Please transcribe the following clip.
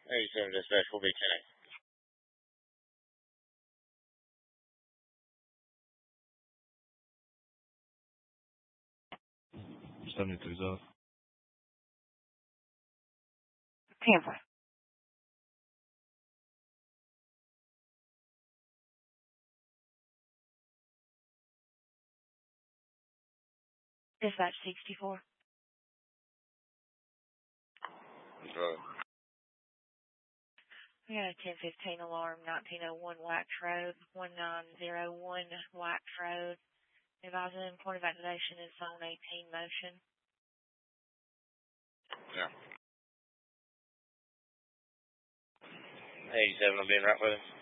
87 dispatch will be 10. 73's off. Tampa. Dispatch 64. We got a 1015 alarm, 1901 Wax Road, 1901 Wax Road. Advising point of activation is zone 18 motion. Yeah. 87, I'm being right with him.